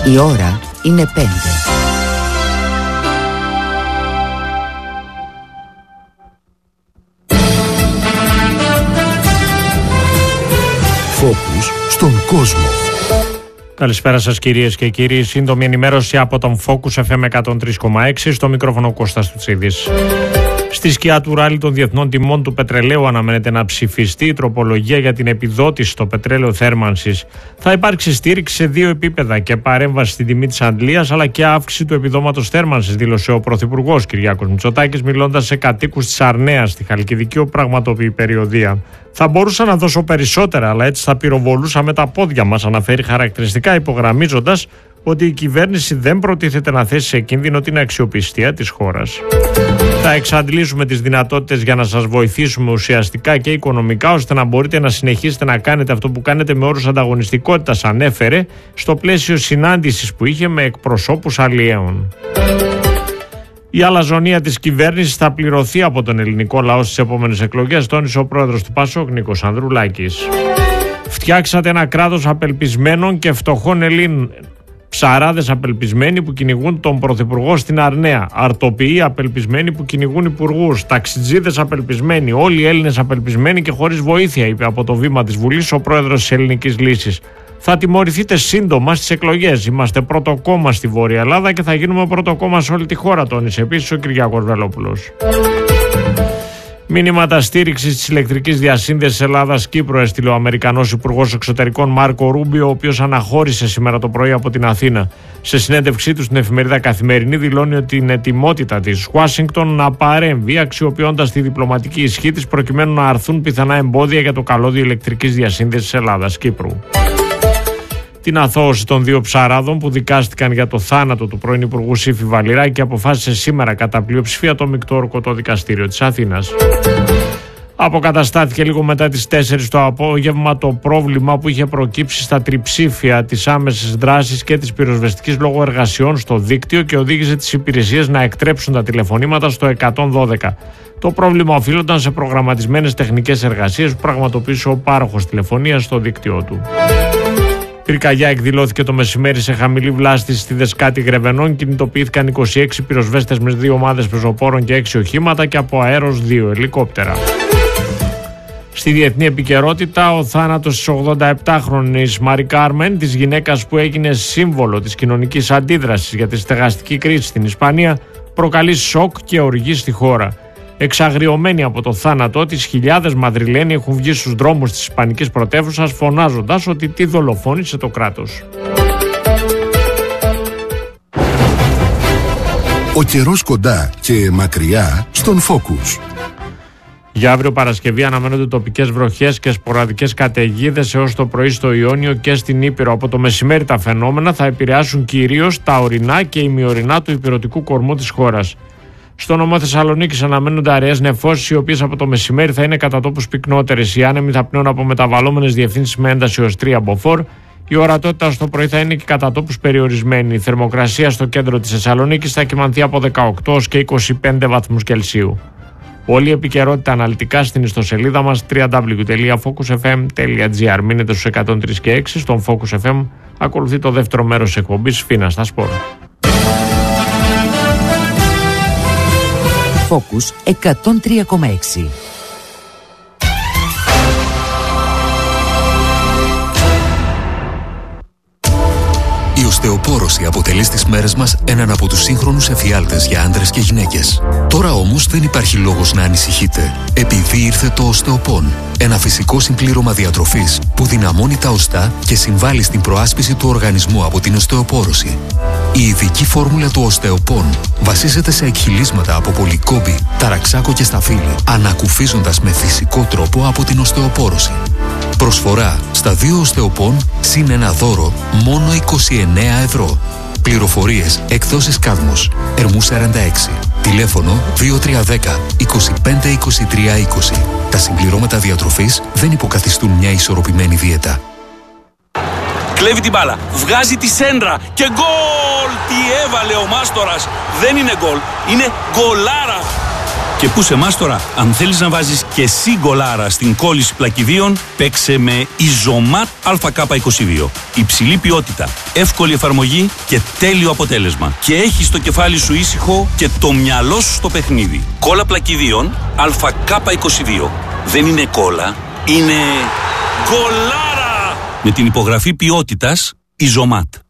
Η ώρα είναι 5. Φόκους στον κόσμο. Καλησπέρα σας κυρίες και κύριοι. Σύντομη ενημέρωση από τον Focus FM 103,6. Στο μικρόφωνο Κώστας Τουτσίδης. Στη σκιά του ράλι των διεθνών τιμών του πετρελαίου αναμένεται να ψηφιστεί η τροπολογία για την επιδότηση στο πετρέλαιο θέρμανσης. Θα υπάρξει στήριξη σε δύο επίπεδα και παρέμβαση στην τιμή της αντλίας αλλά και αύξηση του επιδόματος θέρμανσης, δήλωσε ο Πρωθυπουργός Κυριάκος Μητσοτάκης μιλώντας σε κατοίκους της Αρνέας στη Χαλκιδική, όπου πραγματοποιεί περιοδεία. Θα μπορούσα να δώσω περισσότερα, αλλά έτσι θα πυροβολούσα με τα πόδια μας, αναφέρει χαρακτηριστικά, υπογραμμίζοντας ότι η κυβέρνηση δεν προτίθεται να θέσει σε κίνδυνο την αξιοπιστία της χώρας. Θα εξαντλήσουμε τις δυνατότητες για να σας βοηθήσουμε ουσιαστικά και οικονομικά, ώστε να μπορείτε να συνεχίσετε να κάνετε αυτό που κάνετε με όρους ανταγωνιστικότητας, ανέφερε στο πλαίσιο συνάντησης που είχε με εκπροσώπους αλλιέων. Η αλαζονία της κυβέρνησης θα πληρωθεί από τον ελληνικό λαό στις επόμενες εκλογές, τόνισε ο πρόεδρος του ΠΑΣΟΚ Νίκος Ανδρουλάκης. Φτιάξατε ένα κράτος απελπισμένων και φτωχών Ελλήνων. Ψαράδες απελπισμένοι που κυνηγούν τον πρωθυπουργό στην Αρνέα. Αρτοποιοί απελπισμένοι που κυνηγούν υπουργούς. Ταξιτζίδες απελπισμένοι. Όλοι οι Έλληνες απελπισμένοι και χωρίς βοήθεια, είπε από το βήμα της Βουλής ο πρόεδρος της Ελληνικής Λύσης. Θα τιμωρηθείτε σύντομα στις εκλογές. Είμαστε πρώτο κόμμα στη Βόρεια Ελλάδα και θα γίνουμε πρώτο κόμμα σε όλη τη χώρα, τόνισε επίσης ο Κυριάκος Βελόπουλος. Μήνυματα στήριξης της ηλεκτρικής διασύνδεσης Ελλάδας-Κύπρου έστειλε ο Αμερικανός Υπουργός Εξωτερικών Μάρκο Ρούμπιο, ο οποίος αναχώρησε σήμερα το πρωί από την Αθήνα. Σε συνέντευξή του στην εφημερίδα Καθημερινή, δηλώνει ότι την ετοιμότητα της Ουάσιγκτον να παρέμβει, αξιοποιώντας τη διπλωματική ισχύ της προκειμένου να αρθούν πιθανά εμπόδια για το καλώδιο ηλεκτρικής διασύνδεσης Ελλάδας-Κύπρου. Την αθώωση των δύο ψαράδων που δικάστηκαν για το θάνατο του πρώην Υπουργού Σύφη Βαλιράκη αποφάσισε σήμερα κατά πλειοψηφία το μεικτό ορκωτό δικαστήριο της Αθήνας. Αποκαταστάθηκε λίγο μετά τις 4 το απόγευμα το πρόβλημα που είχε προκύψει στα τριψήφια της άμεσης δράσης και της πυροσβεστικής λόγω εργασιών στο δίκτυο και οδήγησε τις υπηρεσίες να εκτρέψουν τα τηλεφωνήματα στο 112. Το πρόβλημα οφείλονταν σε προγραμματισμένες τεχνικές εργασίες που πραγματοποίησε ο πάροχος τηλεφωνίας στο δίκτυό του. Πυρκαγιά εκδηλώθηκε το μεσημέρι σε χαμηλή βλάστηση στη Δεσκάτη Γρεβενών. Κινητοποιήθηκαν 26 πυροσβέστες με 2 ομάδες πεζοπόρων και 6 οχήματα και από αέρος 2 ελικόπτερα. Στη διεθνή επικαιρότητα, ο θάνατος της 87χρονης Μαρί Κάρμεν, της γυναίκας που έγινε σύμβολο της κοινωνικής αντίδρασης για τη στεγαστική κρίση στην Ισπανία, προκαλεί σοκ και οργή στη χώρα. Εξαγριωμένοι από το θάνατό της, χιλιάδες Μαδριλένοι έχουν βγει στους δρόμους της ισπανικής πρωτεύουσας φωνάζοντας ότι τη δολοφόνησε το κράτος. Ο καιρός κοντά και μακριά στον Focus. Για αύριο Παρασκευή αναμένονται τοπικές βροχές και σποραδικές καταιγίδες έως το πρωί στο Ιόνιο και στην Ήπειρο. Από το μεσημέρι τα φαινόμενα θα επηρεάσουν κυρίως τα ορεινά και ημιορεινά του ηπειρωτικού κορμού της χώρας. Στο νομό Θεσσαλονίκης αναμένονται αραιές νεφώσεις, οι οποίες από το μεσημέρι θα είναι κατά τόπους πυκνότερες. Οι άνεμοι θα πνέουν από μεταβαλλόμενες διευθύνσεις με ένταση ως 3 μποφόρ. Η ορατότητα στο πρωί θα είναι και κατά τόπους περιορισμένη. Η θερμοκρασία στο κέντρο της Θεσσαλονίκης θα κυμανθεί από 18 και 25 βαθμούς Κελσίου. Όλη η επικαιρότητα αναλυτικά στην ιστοσελίδα μας www.focusfm.gr. Μείνετε στους 103 και 6. Στον Focus FM ακολουθεί το δεύτερο μέρος της εκπομπής Φίνα στα Σπορ. Focus 103,6. Η οστεοπόρωση αποτελεί στις μέρες μας έναν από τους σύγχρονους εφιάλτες για άντρες και γυναίκες. Τώρα όμως δεν υπάρχει λόγος να ανησυχείτε, επειδή ήρθε το οστεοπόν. Ένα φυσικό συμπλήρωμα διατροφής που δυναμώνει τα οστά και συμβάλλει στην προάσπιση του οργανισμού από την οστεοπόρωση. Η ειδική φόρμουλα του οστεοπόν βασίζεται σε εκχυλίσματα από πολυκόμπη, ταραξάκο και σταφύλι, ανακουφίζοντας με φυσικό τρόπο από την οστεοπόρωση. Προσφορά στα 2 οστεοπόν συν ένα δώρο μόνο 29 ευρώ. Πληροφορίες εκδόσεις Κάδμος, Ερμού 46. Τηλέφωνο 2310 25 23 20. Τα συμπληρώματα διατροφής δεν υποκαθιστούν μια ισορροπημένη δίαιτα. Κλέβει την μπάλα, βγάζει τη σέντρα και γκολ! Τι έβαλε ο Μάστορας! Δεν είναι γκολ, είναι γκολάρα! Και πού σε εμάς τώρα, αν θέλεις να βάζεις και εσύ γκολάρα στην κόλληση πλακιδίων, παίξε με Ιζωμάτ ΑΚ22. Υψηλή ποιότητα, εύκολη εφαρμογή και τέλειο αποτέλεσμα. Και έχεις το κεφάλι σου ήσυχο και το μυαλό σου στο παιχνίδι. Κόλλα πλακιδίων ΑΚ22. Δεν είναι κόλλα, είναι γκολάρα! Με την υπογραφή ποιότητας Ιζωμάτ.